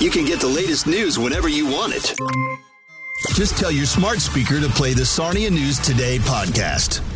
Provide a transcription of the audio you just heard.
You can get the latest news whenever you want it. Just tell your smart speaker to play the Sarnia News Today podcast.